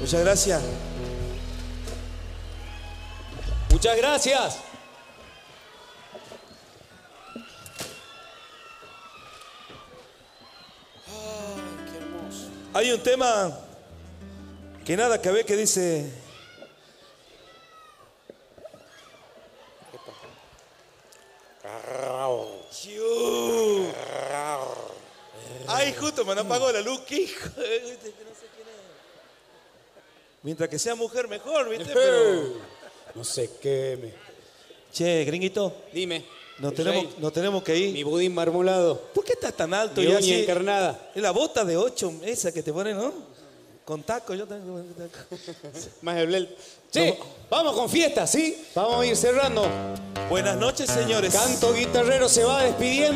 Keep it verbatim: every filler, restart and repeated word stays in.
Muchas gracias. Muchas gracias. Ay, qué hermoso. Hay un tema que nada que ver que dice... Chiu. Ay, justo me han apagado la luz, qué hijo. No sé quién es. Mientras que sea mujer, mejor, ¿viste? Pero... No sé qué me... Che, gringuito. Dime. Nos tenemos, nos tenemos que ir. Mi budín marmolado. ¿Por qué estás tan alto? Mi y uña así? encarnada. Es la bota de ocho, esa que te ponen, ¿no? Con taco, yo tengo. Más el blel. Che, no. Vamos con fiesta, ¿sí? Vamos a ir cerrando. Buenas noches, señores. Canto Guitarrero se va despidiendo.